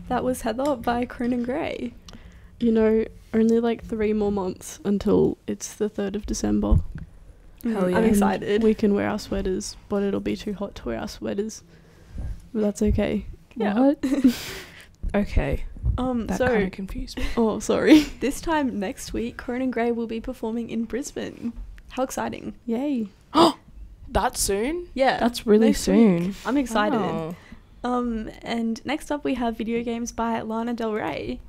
That was Heather by Cronin Gray. You know, only like 3 more months until it's the 3rd of December. Hell yeah. I'm And excited. We can wear our sweaters, but it'll be too hot to wear our sweaters. But that's okay. Yeah. What? Okay. That So kind of confused me. Oh, sorry. this time next week, Cronin Gray will be performing in Brisbane. How exciting. Yay. That soon? Yeah. That's really next soon. week. I'm excited. Oh. And next up we have Video Games by Lana Del Rey.